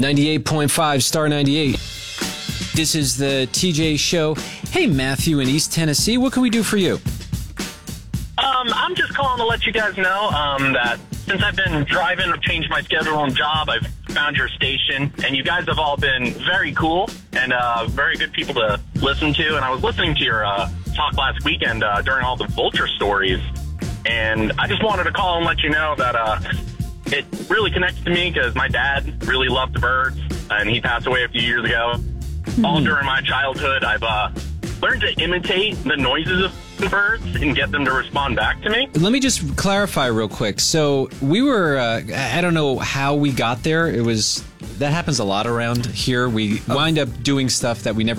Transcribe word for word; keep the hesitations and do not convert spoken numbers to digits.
ninety-eight point five Star ninety-eight. This is the T J Show. Hey, Matthew in East Tennessee, what can we do for you? Um, I'm just calling to let you guys know um, that since I've been driving, I've changed my schedule and job, I've found your station, and you guys have all been very cool and uh, very good people to listen to. And I was listening to your uh, talk last weekend uh, during all the vulture stories, and I just wanted to call and let you know that uh, it really connects to me because my dad really loved the birds, and he passed away a few years ago. Mm-hmm. All during my childhood, I've uh, learned to imitate the noises of birds and get them to respond back to me. Let me just clarify real quick. So we were, uh, I don't know how we got there. It was, that happens a lot around here. We wind up doing stuff that we never